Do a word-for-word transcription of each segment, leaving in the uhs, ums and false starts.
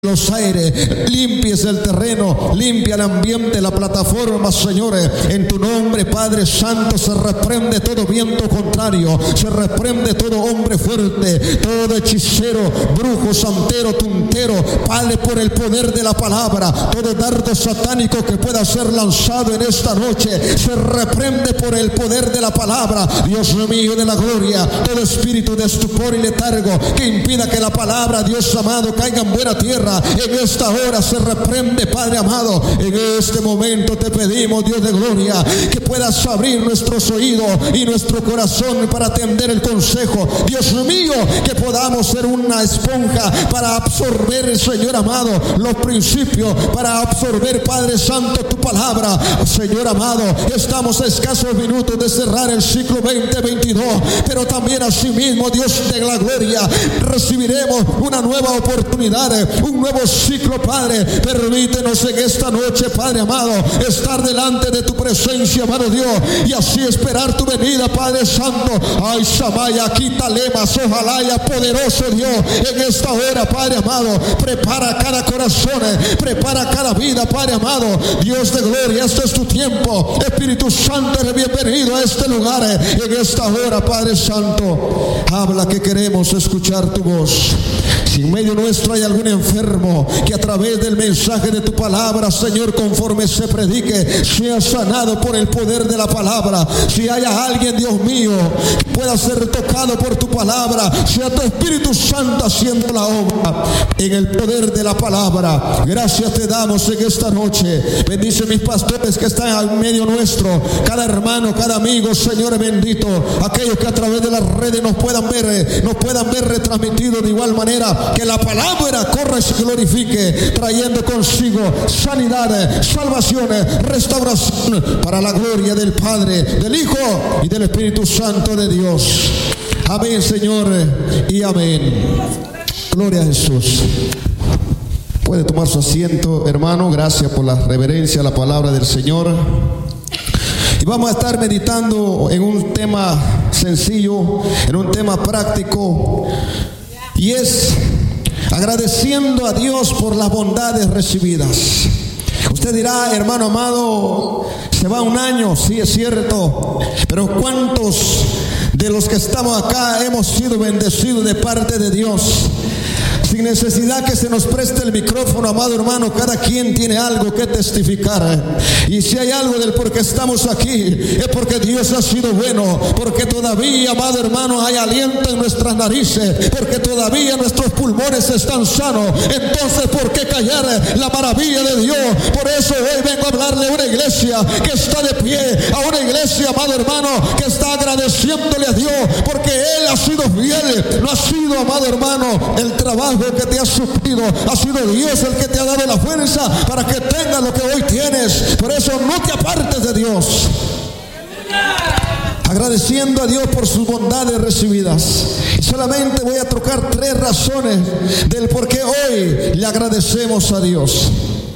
los aires, limpies el terreno, limpia el ambiente, la plataforma, señores. En tu nombre, Padre Santo, se reprende todo viento contrario, se reprende todo hombre fuerte, todo hechicero, brujo, santero, tuntero, Padre, por el poder de la palabra, todo dardo satánico que pueda ser lanzado en esta noche, se reprende por el poder de la palabra. Dios mío de la gloria, todo espíritu de estupor y letargo que impida que la palabra, Dios amado, caiga en buena tierra, en esta hora se reprende, Padre amado. En este momento te pedimos, Dios de gloria, que puedas abrir nuestros oídos y nuestro corazón para atender el consejo. Dios mío, que podamos ser una esponja para absorber, Señor amado, los principios, para absorber, Padre Santo, tu palabra. Señor amado, estamos a escasos minutos de cerrar el ciclo veinte veintidós, pero también asimismo, Dios de la gloria, recibiremos una nueva oportunidad, un nuevo ciclo, Padre. Permítenos en esta noche, Padre amado, estar delante de tu presencia, amado Dios, y así esperar tu venida, Padre Santo. Ay, Samaya, quitalemas, ojalá ya poderoso Dios, en esta hora, Padre amado, prepara cada corazón, prepara cada vida, Padre amado. Dios de gloria, este es tu tiempo. Espíritu Santo, eres bienvenido a este lugar, en esta hora, Padre Santo. Habla, que queremos escuchar tu voz. Si en medio nuestro hay algún enfermo, que a través del mensaje de tu palabra, Señor, conforme se predique, sea sanado por el poder de la palabra. Si haya alguien, Dios mío, que pueda ser tocado por tu palabra, sea tu Espíritu Santo haciendo la obra en el poder de la palabra. Gracias te damos en esta noche. Bendice mis pastores que están en medio nuestro, cada hermano, cada amigo, Señor bendito, aquellos que a través de las redes nos puedan ver, nos puedan ver retransmitidos de igual manera. Que la palabra corra y se glorifique, trayendo consigo sanidad, salvación, restauración, para la gloria del Padre, del Hijo y del Espíritu Santo de Dios. Amén, Señor, y amén. Gloria a Jesús. Puede tomar su asiento, hermano. Gracias por la reverencia a la palabra del Señor. Y vamos a estar meditando en un tema sencillo, en un tema práctico, y es agradeciendo a Dios por las bondades recibidas. Usted dirá, hermano amado, se va un año, sí es cierto, pero ¿cuántos de los que estamos acá hemos sido bendecidos de parte de Dios? Sin necesidad que se nos preste el micrófono, amado hermano, cada quien tiene algo que testificar. Y si hay algo del por qué estamos aquí, es porque Dios ha sido bueno, porque todavía, amado hermano, hay aliento en nuestras narices, porque todavía nuestros pulmones están sanos. Entonces, ¿por qué callar la maravilla de Dios? Por eso hoy vengo a hablarle a una iglesia que está de pie, a una iglesia, amado hermano, que está agradeciéndole a Dios, porque Él ha sido fiel. No ha sido, amado hermano, el trabajo que te ha suplido, ha sido Dios el que te ha dado la fuerza para que tengas lo que hoy tienes. Por eso no te apartes de Dios, agradeciendo a Dios por sus bondades recibidas. Y solamente voy a tocar tres razones del por qué hoy le agradecemos a Dios.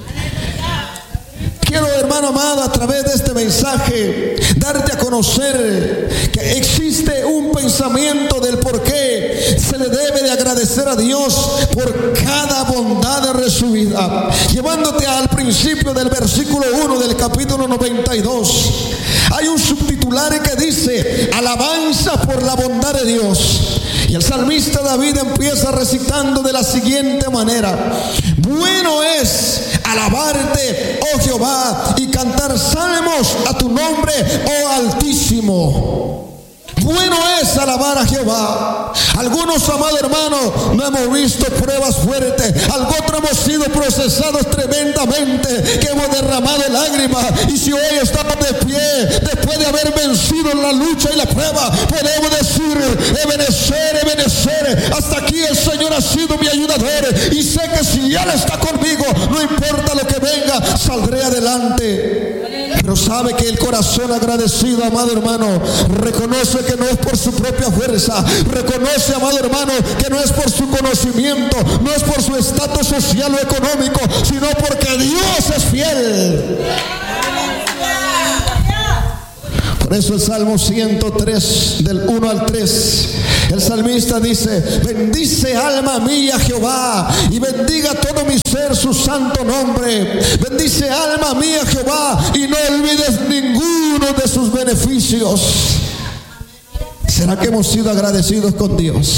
Quiero, hermano amado, a través de este mensaje darte a conocer que existe un pensamiento del por qué se le debe de agradecer a Dios por cada bondad recibida. Llevándote al principio del versículo uno del capítulo noventa y dos, hay un subtitular que dice: alabanza por la bondad de Dios. Y el salmista David empieza recitando de la siguiente manera: bueno es alabarte, oh Jehová, y cantar salmos a tu nombre, oh Altísimo. Bueno es alabar a Jehová. Algunos, amados hermanos, no hemos visto pruebas fuertes. Algunos hemos sido procesados tremendamente, que hemos derramado lágrimas. Y si hoy estamos de pie, después de haber vencido la lucha y la prueba, podemos decir: Ebenecer, Ebenecer, hasta aquí el Señor ha sido mi ayudador. Y sé que si Él está conmigo, no importa lo que venga, saldré adelante. Pero sabe que el corazón agradecido, amado hermano, reconoce que no es por su propia fuerza, reconoce, amado hermano, que no es por su conocimiento, no es por su estatus social o económico, sino porque Dios es fiel. Por eso el Salmo ciento tres, del uno al tres, el salmista dice: bendice alma mía Jehová, y bendiga todo mi ser su santo nombre. Bendice alma mía Jehová, y no olvides ninguno de sus beneficios. ¿Será que hemos sido agradecidos con Dios?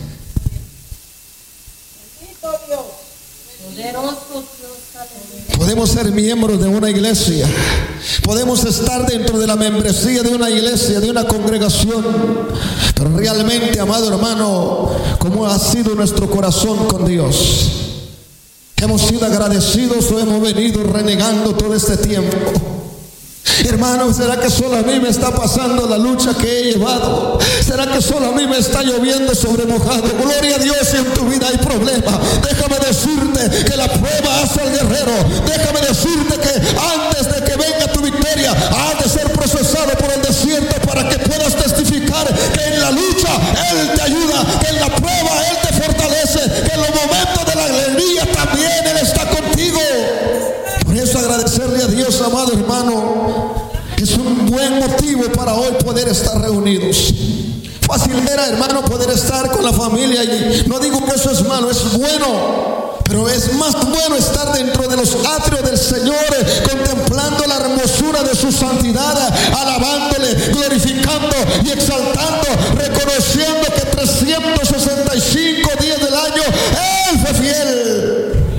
Podemos ser miembros de una iglesia, podemos estar dentro de la membresía de una iglesia, de una congregación, pero realmente, amado hermano, ¿cómo ha sido nuestro corazón con Dios? ¿Hemos sido agradecidos o hemos venido renegando todo este tiempo? Hermano, ¿será que solo a mí me está pasando la lucha que he llevado? ¿Será que solo a mí me está lloviendo sobre mojado? Gloria a Dios, si en tu vida hay problemas, déjame decirte que la prueba hace al guerrero. Déjame decirte que antes de que venga tu victoria, has de ser procesado por el desierto para que puedas testificar que en la lucha Él te ayuda, que en la prueba Él te fortalece, que en los momentos de la alegría también Él está contigo. Por eso agradecerle a Dios, amado hermano, es un buen motivo para hoy poder estar reunidos. Fácil era, hermano, poder estar con la familia, y no digo que eso es malo, es bueno, pero es más bueno estar dentro de los atrios del Señor, contemplando la hermosura de su santidad, alabándole, glorificando y exaltando, reconociendo que trescientos sesenta y cinco días del año Él fue fiel.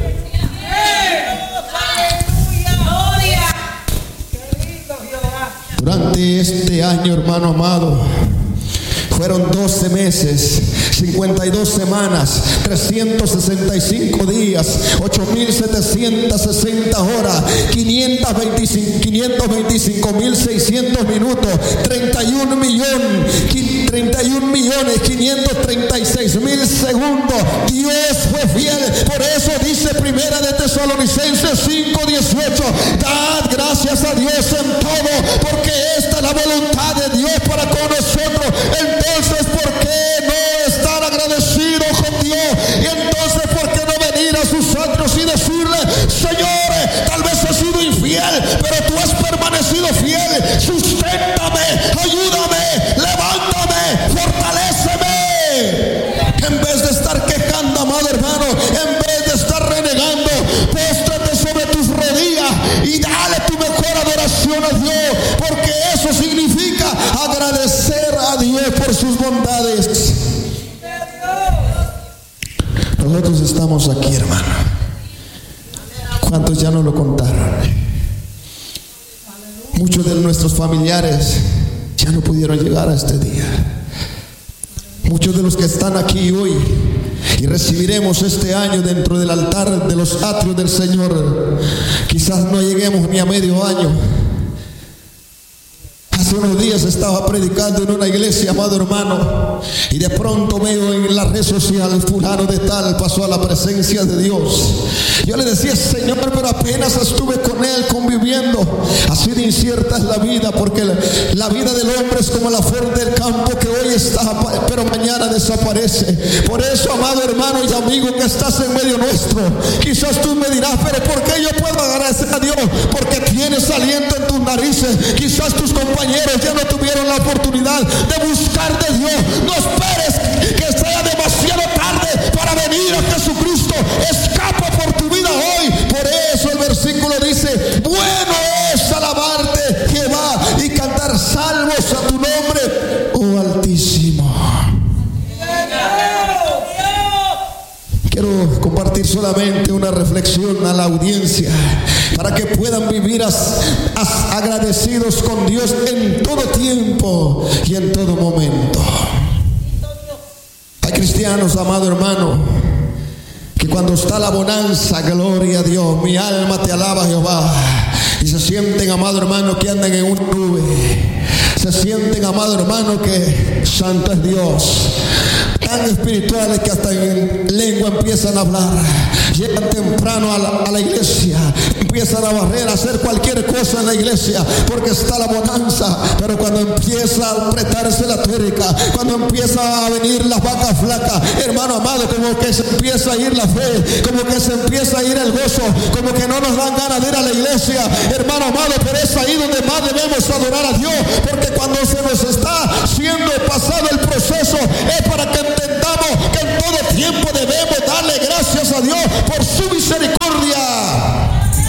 Durante este año, hermano amado, fueron doce meses, cincuenta y dos semanas, trescientos sesenta y cinco días, ocho mil setecientas sesenta horas, quinientos veinticinco mil seiscientos minutos, treinta y un millones quinientos treinta y seis mil segundos. Dios fue fiel. Por eso dice Primera de Tesalonicenses cinco dieciocho: dad gracias a Dios en todo, porque esta es la voluntad de Dios para con nosotros. Entonces, ¿por qué no estar agradecido con Dios? Y entonces, ¿por qué no venir a sus atrios y decirle: Señor, tal vez he sido infiel, pero tú has permanecido fiel? Susténtame, ayúdame, levántame, fortaléceme. En vez de estar quejando, amado hermano, en vez de estar renegando, póstrate sobre tus rodillas y dale tu mejor adoración a Dios, porque eso significa agradecer a Dios por sus bondades. Nosotros estamos aquí, hermano. ¿Cuántos ya no lo contaron? Muchos de nuestros familiares ya no pudieron llegar a este día. Muchos de los que están aquí hoy y recibiremos este año dentro del altar de los atrios del Señor, quizás no lleguemos ni a medio año. Hace unos días estaba predicando en una iglesia, amado hermano, y de pronto veo en la red social: fulano de tal pasó a la presencia de Dios. Yo le decía: Señor, pero apenas estuve con él conviviendo. Así de incierta es la vida, porque la, la vida del hombre es como la flor del campo, que hoy está, pero mañana desaparece. Por eso, amado hermano y amigo que estás en medio nuestro, quizás tú me dirás: pero ¿por qué yo puedo agradecer a Dios? Porque tienes aliento en tus narices. Quizás tus compañeros ya no tuvieron la oportunidad de buscar de Dios. No esperes que sea demasiado tarde para venir a Jesucristo. Escapa por tu vida hoy. Por eso el versículo dice: bueno es alabarte, Jehová, y cantar salmos a tu nombre, oh Altísimo. Quiero compartir solamente una reflexión a la audiencia, para que puedan vivir as, as agradecidos con Dios en todo tiempo y en todo momento. Hay cristianos, amado hermano, que cuando está la bonanza, gloria a Dios, mi alma te alaba, Jehová, y se sienten, amado hermano, que andan en una nube. Se sienten, amado hermano, que santo es Dios. Tan espirituales que hasta en lengua empiezan a hablar. Llegan temprano a la, a la iglesia, empiezan a barrer, a hacer cualquier cosa en la iglesia, porque está la bonanza. Pero cuando empieza a apretarse la tuerca, cuando empieza a venir las vacas flacas, hermano amado, como que se empieza a ir la fe, como que se empieza a ir el gozo, como que no nos dan ganas de ir a la iglesia, hermano amado. Pero es ahí donde más debemos adorar a Dios, porque cuando se nos está siendo pasado el proceso, es para que entendamos que en todo tiempo debemos darle gracias a Dios por su misericordia.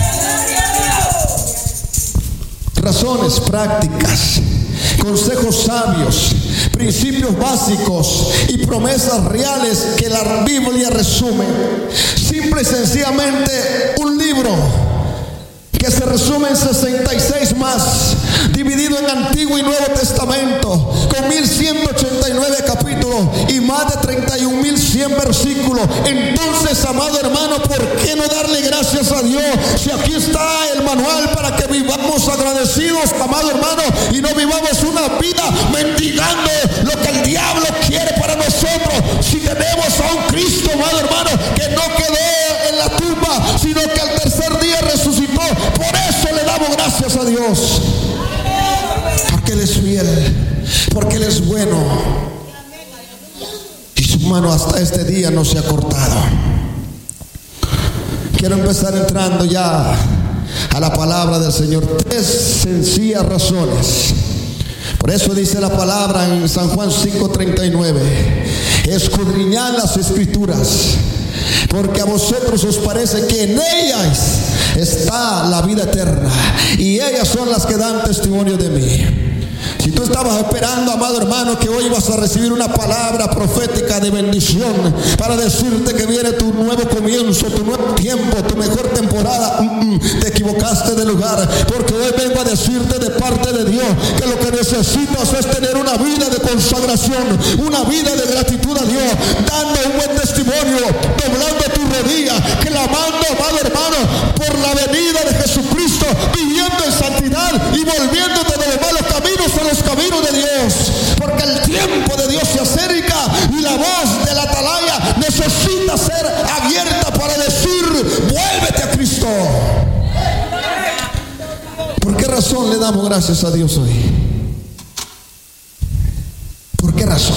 Razones prácticas, consejos sabios, principios básicos y promesas reales que la Biblia resume. Simple y sencillamente un libro que se resume en sesenta y seis más, dividido en Antiguo y Nuevo Testamento, con mil ciento ochenta y nueve capítulos y más de treinta y un mil cien versículos. Entonces, amado hermano, ¿por qué no darle gracias a Dios? Si aquí está el manual para que vivamos agradecidos, amado hermano, y no vivamos una vida mendigando lo que el diablo quiere para nosotros. Si tenemos a un Cristo, amado hermano, que no quedó en la tumba, sino que al tercer día resucitó. Por eso le damos gracias a Dios, porque Él es fiel, porque Él es bueno, y su mano hasta este día no se ha cortado. Quiero empezar entrando ya a la palabra del Señor. Tres sencillas razones. Por eso dice la palabra en San Juan cinco treinta y nueve: escudriñad las escrituras, porque a vosotros os parece que en ellas está la vida eterna, y ellas son las que dan testimonio de mí. Si tú estabas esperando, amado hermano, que hoy vas a recibir una palabra profética de bendición para decirte que viene tu nuevo comienzo, tu nuevo tiempo, tu mejor temporada, mm, mm, te equivocaste de lugar, porque hoy vengo a decirte de parte de Dios que lo que necesitas es tener una vida de consagración, una vida de gratitud a Dios, dando un buen testimonio, doblando tu rodilla, clamando, amado hermano, por la venida de Jesucristo, viviendo en santidad y volviéndote de los malos caminos a los caminos de Dios, porque el tiempo de Dios se acerca y la voz de la atalaya necesita ser abierta para decir: vuélvete a Cristo. ¿Por qué razón le damos gracias a Dios hoy? ¿Por qué razón?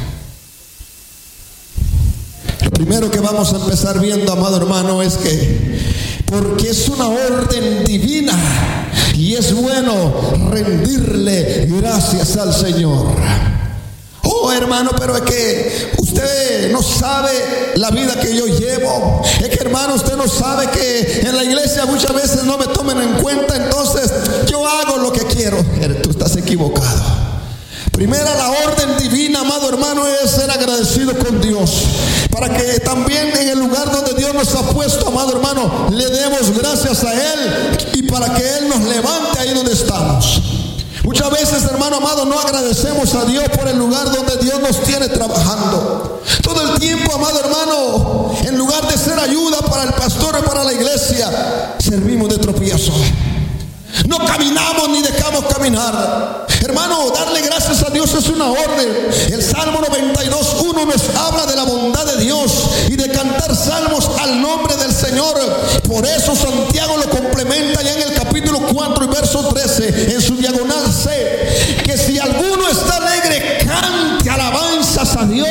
Lo primero que vamos a empezar viendo, amado hermano, es que porque es una orden divina y es bueno rendirle gracias al Señor. Oh, hermano, pero es que usted no sabe la vida que yo llevo. Es que, hermano, usted no sabe que en la iglesia muchas veces no me tomen en cuenta, entonces yo hago lo que quiero. Tú estás equivocado. Primera, la orden divina, amado hermano, es ser agradecido con Dios, para que también en el lugar donde Dios nos ha puesto, amado hermano, le demos gracias a Él, y para que Él nos levante ahí donde estamos. Muchas veces, hermano amado, no agradecemos a Dios por el lugar donde Dios nos tiene trabajando. Todo el tiempo, amado hermano, en lugar de ser ayuda para el pastor o para la iglesia, servimos de tropiezo. No caminamos ni dejamos caminar. Hermano, darle gracias a Dios es una orden. El Salmo noventa y dos uno nos habla de la bondad de Dios y de cantar salmos al nombre del Señor. Por eso Santiago lo complementa ya en el capítulo cuatro y verso trece, en su diagonal C, que si alguno está alegre, cante alabanzas a Dios.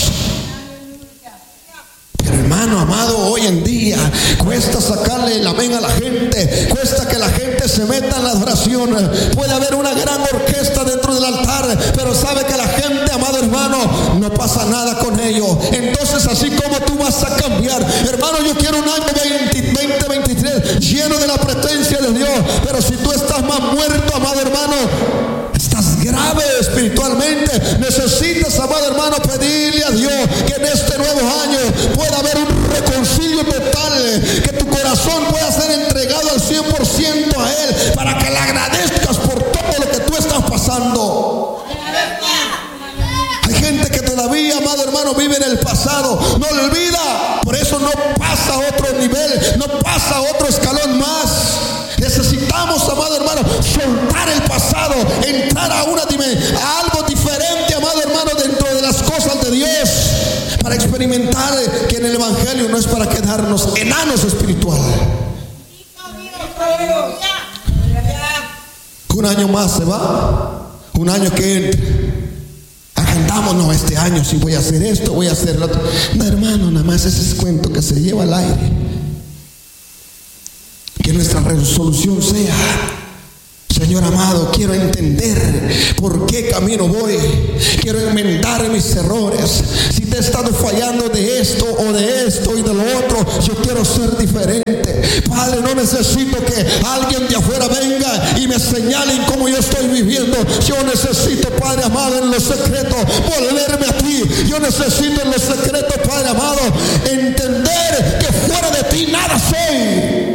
Hermano amado, hoy en día cuesta sacarle el amén a la gente, cuesta que la gente se meta en la adoración. Puede haber una gran orquesta dentro del altar, pero sabe que la gente, amado hermano, no pasa nada con ello. Entonces, así como tú vas a cambiar, hermano, yo quiero un año veinte veintitrés lleno de la presencia de Dios, pero si tú estás más muerto, amado hermano, estás grave espiritualmente. Necesitas, amado hermano, pedirle a Dios que en este nuevo año pueda haber un reconcilio total, que tu corazón pueda ser entregado al cien por ciento a Él, para que le agradezcas por todo lo que tú estás pasando. Hay gente que todavía, amado hermano, vive en el pasado, no lo olvida, por eso no pasa a otro nivel, no pasa a otro escalón más. Necesitamos, amado hermano, soltar el pasado, entrar a una dimensión, a algo diferente, amado hermano, dentro de las cosas de Dios, para experimentar que en el Evangelio no es para quedarnos enanos espirituales. Un año más se va, un año que entra. Agendámonos este año, si voy a hacer esto, voy a hacer lo otro. No, hermano, nada más ese es cuento que se lleva al aire. Que nuestra resolución sea: Señor amado, quiero entender por qué camino voy. Quiero enmendar mis errores. Si te he estado fallando de esto o de esto y de lo otro, yo quiero ser diferente. Padre, no necesito que alguien de afuera venga y me señalen cómo yo estoy viviendo. Yo necesito, Padre amado, en los secretos volverme a ti. Yo necesito en los secretos, Padre amado, entender que fuera de ti nada soy.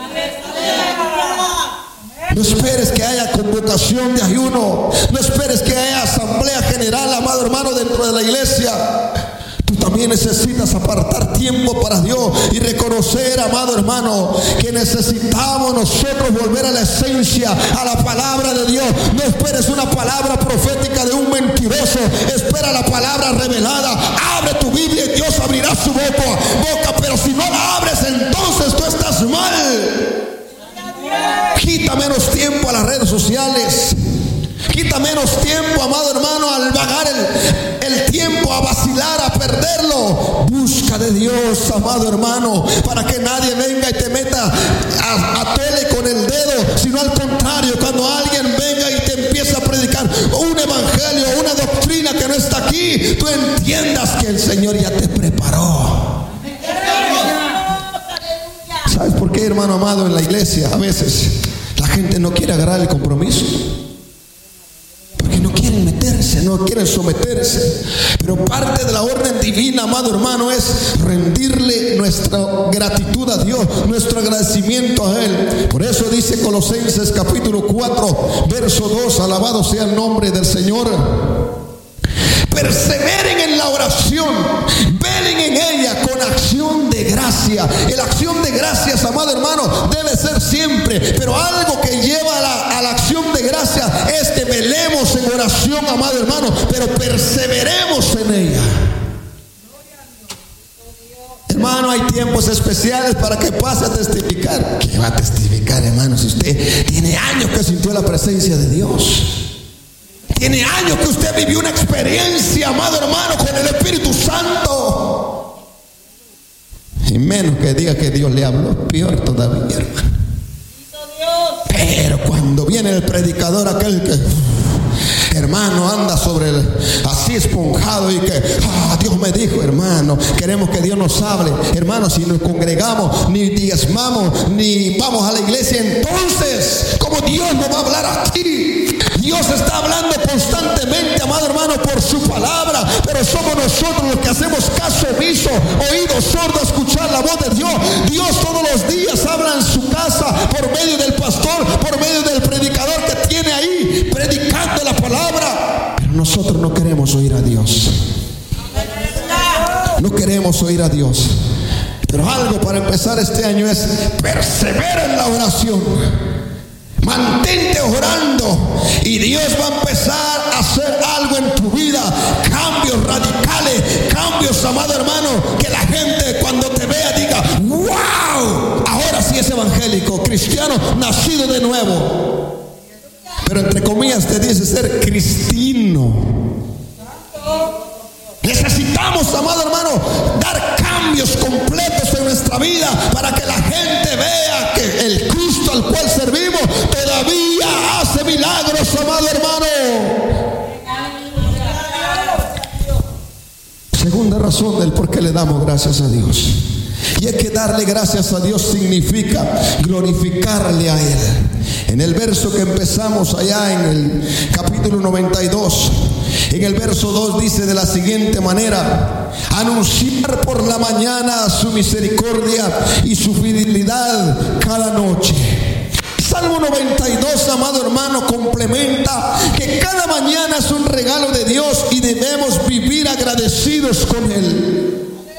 No esperes que haya convocación de ayuno. No esperes que haya asamblea general, amado hermano, dentro de la iglesia. Tú también necesitas apartar tiempo para Dios y reconocer, amado hermano, que necesitamos nosotros volver a la esencia, a la palabra de Dios. No esperes una palabra profética de un mentiroso. Espera la palabra revelada. Abre tu Biblia y Dios abrirá su boca, boca. Pero si no la abres, entonces tú estás mal. Quita menos tiempo a las redes sociales. Quita menos tiempo, amado hermano, al vagar el, el tiempo, a vacilar, a perderlo. Busca de Dios, amado hermano, para que nadie venga y te meta a, a tole con el dedo, sino al contrario, cuando alguien venga y te empieza a predicar un evangelio, una doctrina que no está aquí, tú entiendas que el Señor ya te preparó. ¿Sabes por qué, hermano amado? En la iglesia a veces la gente no quiere agarrar el compromiso, porque no quieren meterse, no quieren someterse. Pero parte de la orden divina, amado hermano, es rendirle nuestra gratitud a Dios, nuestro agradecimiento a Él. Por eso dice Colosenses capítulo cuatro, verso dos: alabado sea el nombre del Señor. Perseveren en la oración, velen en ella con acción de gracia. La acción de gracias, amado hermano, debe ser siempre. Pero algo que lleva a la, a la acción de gracia es que velemos en oración, amado hermano, pero perseveremos en ella. Hermano, hay tiempos especiales para que pase a testificar. ¿Qué va a testificar, hermano, si usted tiene años que sintió la presencia de Dios? Tiene años que usted vivió una experiencia, amado hermano, con el Espíritu Santo. Y menos que diga que Dios le habló, peor todavía, hermano. Pero cuando viene el predicador aquel que, hermano, anda sobre el, así esponjado y que, ah, Dios me dijo, hermano, queremos que Dios nos hable. Hermano, si nos congregamos, ni diezmamos, ni vamos a la iglesia, entonces, ¿cómo Dios nos va a hablar aquí? Dios está hablando constantemente, amado hermano, por su palabra, pero somos nosotros los que hacemos caso omiso, oído sordo a escuchar la voz de Dios. Dios todos los días habla en su casa por medio del pastor, por medio del predicador que tiene ahí predicando la palabra. Pero nosotros no queremos oír a Dios. No queremos oír a Dios. Pero algo para empezar este año es persevera en la oración. Mantente orando y Dios va a empezar a hacer algo en tu vida. Cambios radicales, cambios, amado hermano, que la gente cuando te vea diga, wow, ahora sí es evangélico, cristiano, nacido de nuevo. Pero entre comillas te dice ser cristino. Necesitamos, amado hermano, dar cambios completos en nuestra vida para que la gente vea que el Cristo al cual servimos todavía hace milagros, amado hermano. Segunda razón del por qué le damos gracias a Dios. Y es que darle gracias a Dios significa glorificarle a Él. En el verso que empezamos allá en el capítulo noventa y dos, en el verso dos dice de la siguiente manera: anunciar por la mañana su misericordia y su fidelidad cada noche. Salmo noventa y dos, amado hermano, complementa que cada mañana es un regalo de Dios y debemos vivir agradecidos con Él.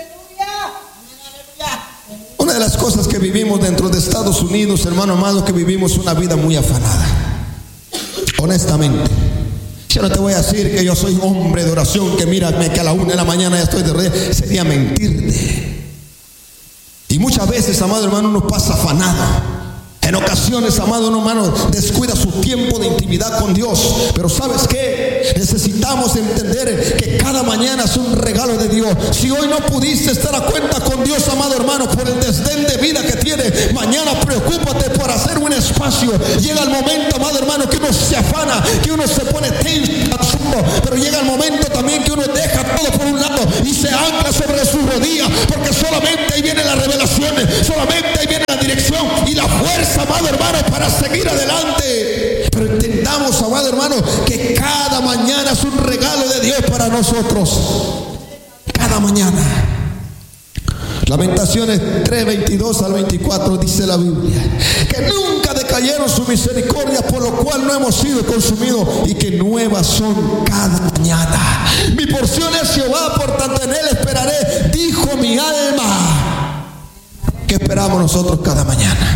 Una de las cosas que vivimos dentro de Estados Unidos, hermano amado, que vivimos una vida muy afanada. Honestamente. Yo no te voy a decir que yo soy hombre de oración, que mírame que a la una de la mañana ya estoy de rodillas. Sería mentirte. Y muchas veces, amado hermano, nos pasa afanado. En ocasiones, amado hermano, descuida su tiempo de intimidad con Dios. Pero ¿sabes qué? Necesitamos entender que cada mañana es un regalo de Dios. Si hoy no pudiste estar a cuenta con Dios, amado hermano, por el desdén de vida que tiene, mañana preocúpate por hacer un espacio. Llega el momento, amado hermano, que uno se afana, que uno se pone tenso, pero llega el momento también que uno deja todo por un lado y se ancla sobre sus rodillas, porque solamente ahí viene la revelación, solamente ahí viene la dirección y la fuerza, amado hermano, para seguir adelante. Pero entendamos, amado hermano, que cada mañana es un regalo de Dios para nosotros. Cada mañana. Lamentaciones tres, veintidós al veinticuatro dice la Biblia que nunca decayeron su misericordia, por lo cual no hemos sido consumidos, y que nuevas son cada mañana. Mi porción es Jehová, por tanto en él esperaré, dijo mi alma. ¿Qué esperamos nosotros cada mañana?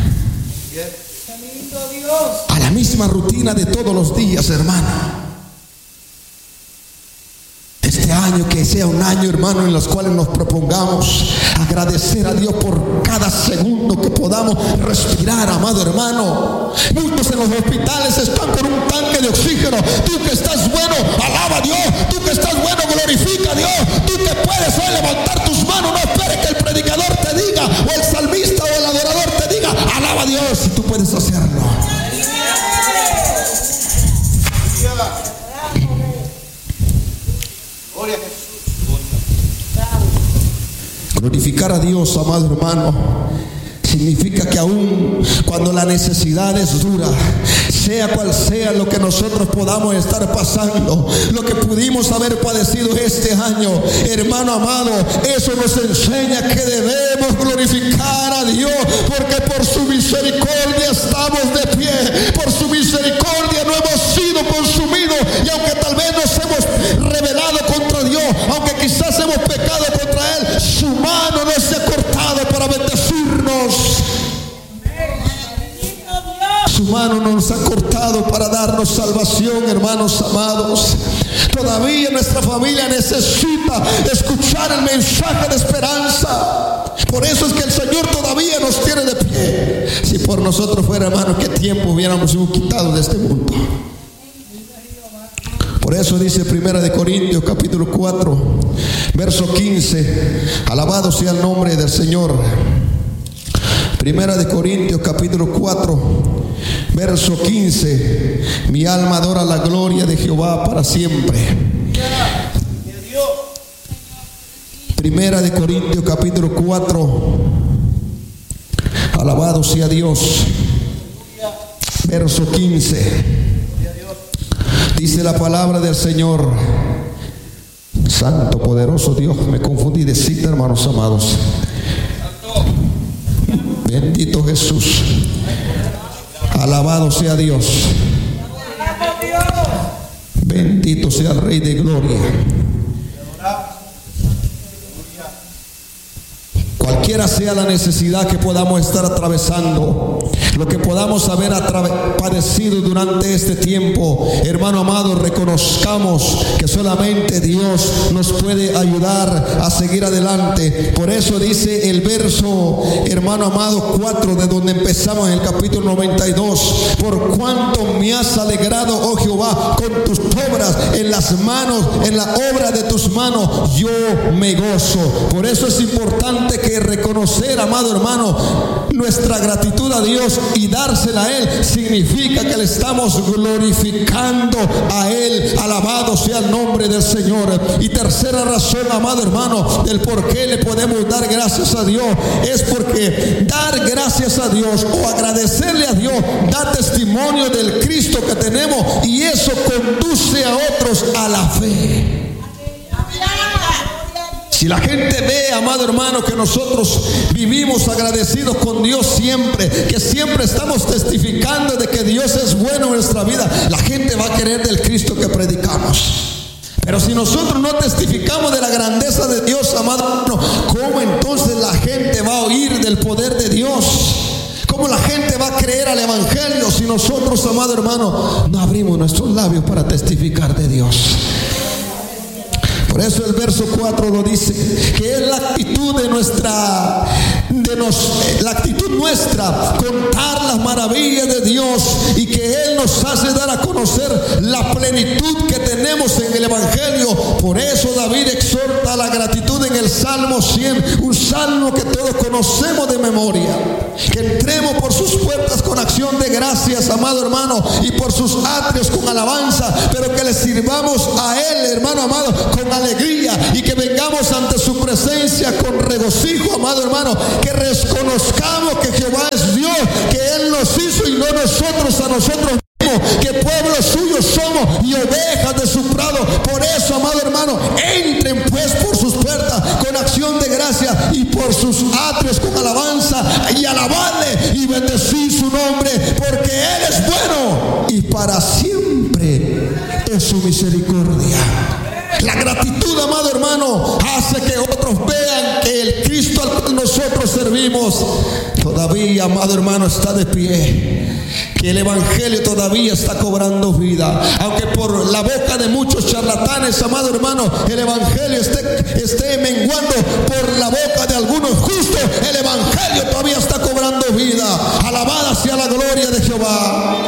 A la misma rutina de todos los días, hermano. Este año que sea un año, hermano, en los cuales nos propongamos agradecer a Dios por cada segundo que podamos respirar, amado hermano. Muchos en los hospitales están con un tanque de oxígeno. Tú que estás bueno, alaba a Dios. Tú que estás bueno, glorifica a Dios. Tú que puedes hoy levantar tus manos, no esperes que el predicador te diga, o el salmista o el adorador te diga, alaba a Dios, si tú puedes hacerlo. Glorificar a Dios, amado hermano, significa que aún cuando la necesidad es dura, sea cual sea lo que nosotros podamos estar pasando, lo que pudimos haber padecido este año, hermano amado, eso nos enseña que debemos glorificar a Dios, porque por su misericordia estamos de pie, por su misericordia no hemos sido consumidos, y aunque tal vez nos hemos rebelado contra Dios, aunque quizás hemos pecado contra Él, su mano no se ha cortado para bendecirnos. Su mano nos ha cortado para darnos salvación, hermanos amados. Todavía nuestra familia necesita escuchar el mensaje de esperanza. Por eso es que el Señor todavía nos tiene de pie. Si por nosotros fuera, hermano, qué tiempo hubiéramos sido quitados de este mundo. Por eso dice Primera de Corintios capítulo cuatro, verso quince. Alabado sea el nombre del Señor. Primera de Corintios capítulo cuatro, verso quince. Mi alma adora la gloria de Jehová para siempre. Primera de Corintios capítulo cuatro. Alabado sea Dios. Verso quince. Dice la palabra del Señor. Santo, poderoso Dios, me confundí de cita, hermanos amados. Bendito Jesús. Alabado sea Dios. Bendito sea el Rey de Gloria. Cualquiera sea la necesidad que podamos estar atravesando, lo que podamos haber padecido durante este tiempo, hermano amado, reconozcamos que solamente Dios nos puede ayudar a seguir adelante. Por eso dice el verso, hermano amado, cuatro, de donde empezamos en el capítulo noventa y dos. Por cuanto me has alegrado, oh Jehová, con tus obras, en las manos, en la obra de tus manos, yo me gozo. Por eso es importante que reconocer, amado hermano, nuestra gratitud a Dios y dársela a Él significa que le estamos glorificando a Él. Alabado sea el nombre del Señor. Y tercera razón, amado hermano, del por qué le podemos dar gracias a Dios, es porque dar gracias a Dios o agradecerle a Dios da testimonio del Cristo que tenemos, y eso conduce a otros a la fe. Si la gente ve, amado hermano, que nosotros vivimos agradecidos con Dios siempre, que siempre estamos testificando de que Dios es bueno en nuestra vida, la gente va a querer del Cristo que predicamos. Pero si nosotros no testificamos de la grandeza de Dios, amado hermano, ¿cómo entonces la gente va a oír del poder de Dios? ¿Cómo la gente va a creer al Evangelio si nosotros, amado hermano, no abrimos nuestros labios para testificar de Dios? Por eso el verso cuatro lo dice, que es la actitud de nuestra, de nos, la actitud nuestra, contar las maravillas de Dios, y que Él nos hace dar a conocer la plenitud que tenemos en el Evangelio. Por eso David exhorta a la gratitud en el Salmo cien, un salmo que todos conocemos de memoria. Que entremos por sus puertas con acción de gracias, amado hermano, y por sus atrios con alabanza, pero que le sirvamos a Él, hermano amado, con alegría, y que vengamos ante su presencia con regocijo, amado hermano, que reconozcamos que Jehová es Dios, que Él nos hizo y no nosotros a nosotros mismos, que pueblo suyo somos y ovejas de su prado. Por eso, amado hermano, entren pues por sus puertas con acción de gracia y por sus atrios con alabanza, y alabadle y bendecid su nombre, porque Él es bueno y para siempre es su misericordia. La gratitud, amado hermano, hace que otros vean que el Cristo al cual nosotros servimos todavía, amado hermano, está de pie, que el Evangelio todavía está cobrando vida. Aunque por la boca de muchos charlatanes, amado hermano, el Evangelio esté, esté menguando, por la boca de algunos justos, el Evangelio todavía está cobrando vida. Alabada sea la gloria de Jehová.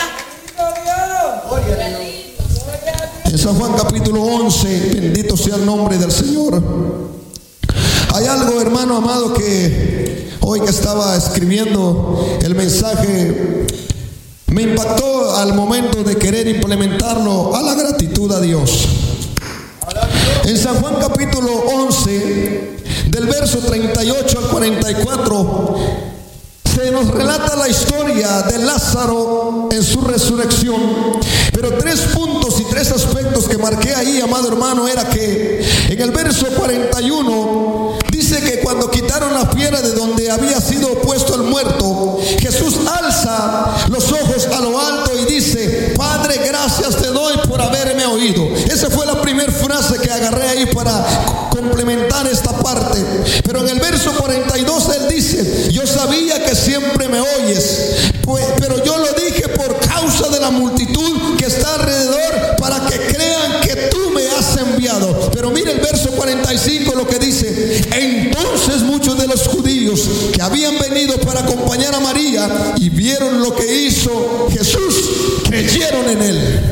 En San Juan capítulo once, bendito sea el nombre del Señor. Hay algo, hermano amado, que hoy que estaba escribiendo el mensaje, me impactó al momento de querer implementarlo, a la gratitud a Dios. En San Juan capítulo once, del verso treinta y ocho al cuarenta y cuatro, se nos relata la historia de Lázaro en su resurrección. Pero tres puntos y tres aspectos que marqué ahí, amado hermano, era que en el verso cuarenta y uno dice que cuando quitaron la piedra de donde había sido puesto el muerto, Jesús alza los ojos a lo alto y dice: Padre, gracias te doy por haberme oído. Esa fue la primera frase que agarré ahí para complementar esta parte. Pero en el verso cuarenta y dos él dice: yo sabía que siempre me oyes, pues, pero yo lo dije por causa de la multitud que está alrededor, para que crean que tú me has enviado. Pero mire el verso cuarenta y cinco lo que dice: entonces muchos de los judíos que habían venido para acompañar a María y vieron lo que hizo Jesús, creyeron en él.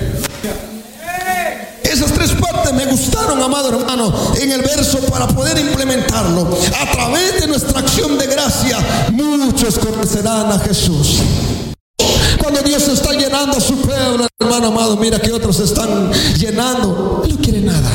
Esas tres partes me gustaron, amado hermano, en el verso, para poder implementarlo. A través de nuestra acción de gracia, muchos conocerán a Jesús. Cuando Dios está llenando a su pueblo, hermano amado, mira que otros están llenando, Él no quiere nada.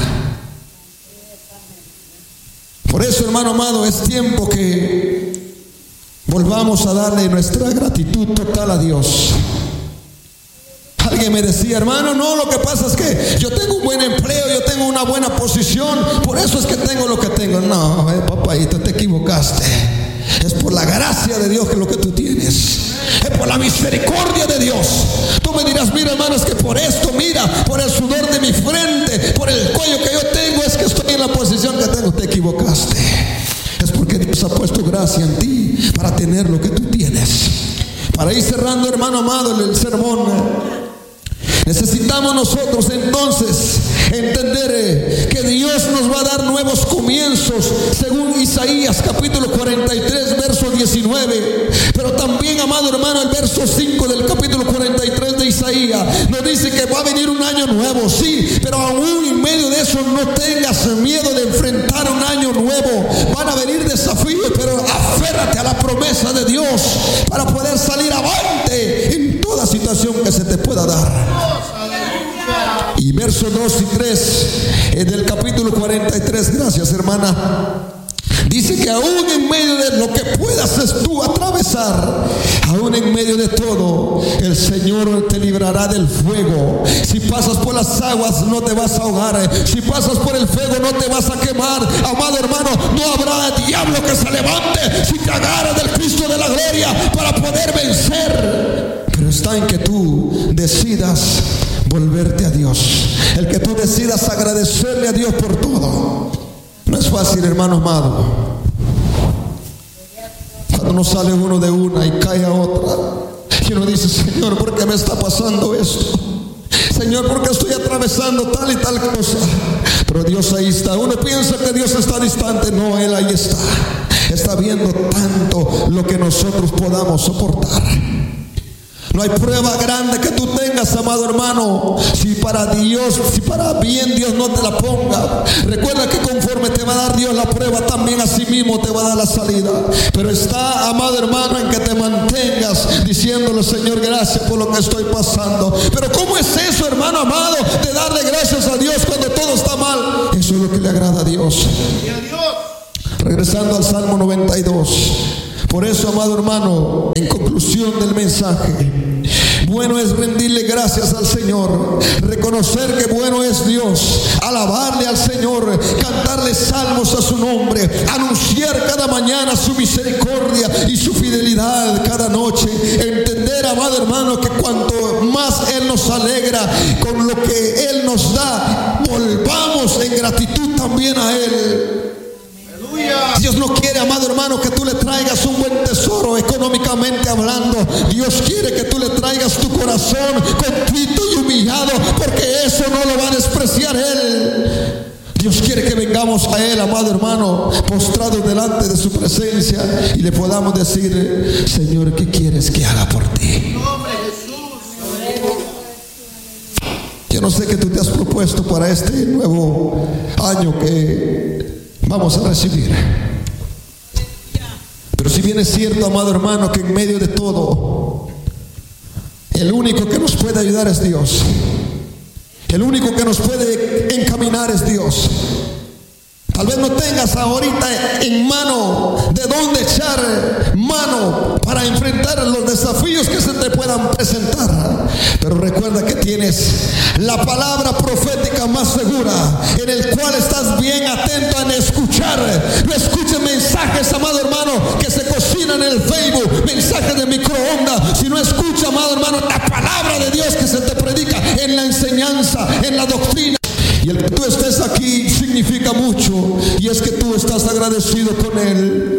Por eso, hermano amado, es tiempo que volvamos a darle nuestra gratitud total a Dios. Alguien me decía: hermano, no, lo que pasa es que yo tengo un buen empleo, yo tengo una buena posición, por eso es que tengo lo que tengo. No, eh, papadito, te equivocaste. Es por la gracia de Dios que es lo que tú tienes. Es por la misericordia de Dios. Tú me dirás: mira, hermano, es que por esto, mira, por el sudor de mi frente, por el cuello que yo tengo, es que estoy en la posición que tengo. Te equivocaste. Es porque Dios ha puesto gracia en ti para tener lo que tú tienes. Para ir cerrando, hermano amado, el sermón, necesitamos nosotros entonces entender que Dios nos va a dar nuevos comienzos, según Isaías capítulo cuarenta y tres, verso diecinueve. Pero también, amado hermano, el verso cinco del capítulo cuarenta y tres de Isaías nos dice que va a venir un año nuevo, sí, pero aún en medio de eso no tengas miedo de enfrentar un año nuevo. Van a venir desafíos, pero aférrate a la promesa de Dios para poder salir avante en toda situación que se te pueda dar. Y versos dos y tres del capítulo cuarenta y tres, gracias hermana, dice que aún en medio de lo que puedas tú atravesar, aún en medio de todo, el Señor te librará del fuego. Si pasas por las aguas, no te vas a ahogar. Si pasas por el fuego, no te vas a quemar. Amado hermano, no habrá diablo que se levante si te agarras del Cristo de la gloria para poder vencer. Pero está en que tú decidas volverte a Dios, el que tú decidas agradecerle a Dios por todo. No es fácil, hermano amado, cuando no sale uno de una y cae a otra, y uno dice: Señor, ¿por qué me está pasando esto? Señor, porque estoy atravesando tal y tal cosa. Pero Dios ahí está. Uno piensa que Dios está distante. No, Él ahí está. Está viendo tanto lo que nosotros podamos soportar. No hay prueba grande que tú tengas, amado hermano, si para Dios, si para bien Dios no te la ponga. Recuerda que conforme te va a dar Dios la prueba, también a sí mismo te va a dar la salida. Pero está, amado hermano, en que te mantengas diciéndole: Señor, gracias por lo que estoy pasando. Pero ¿cómo es eso, hermano amado, de darle gracias a Dios cuando todo está mal? Eso es lo que le agrada a Dios. Regresando al Salmo noventa y dos. Por eso, amado hermano, en conclusión del mensaje, bueno es rendirle gracias al Señor, reconocer que bueno es Dios, alabarle al Señor, cantarle salmos a su nombre, anunciar cada mañana su misericordia y su fidelidad cada noche. Entender, amado hermano, que cuanto más Él nos alegra con lo que Él nos da, volvamos en gratitud también a Él. Dios no quiere, amado hermano, que tú le traigas un buen tesoro económicamente hablando. Dios quiere que tú le traigas tu corazón contrito y humillado, porque eso no lo va a despreciar Él. Dios quiere que vengamos a Él, amado hermano, postrados delante de su presencia y le podamos decir: Señor, ¿qué quieres que haga por ti? Yo no sé qué tú te has propuesto para este nuevo año que vamos a recibir. Pero si bien es cierto, amado hermano, que en medio de todo, el único que nos puede ayudar es Dios. El único que nos puede encaminar es Dios. Tal vez no tengas ahorita en mano de dónde echar mano para enfrentar los desafíos que se te puedan presentar. Pero recuerda que tienes la palabra profética más segura, en el cual estás bien atento en escuchar. No escuches mensajes, amado hermano, que se cocinan en el Facebook, mensajes de microondas. Si no escucha, amado hermano, la palabra de Dios que se te predica en la enseñanza, en la doctrina. Y el que tú estés aquí significa mucho, y es que tú estás agradecido con Él.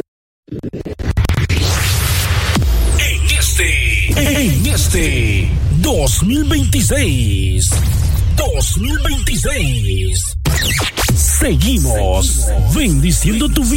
En este, en este dos mil veintiséis, dos mil veintiséis, seguimos bendiciendo tu vida.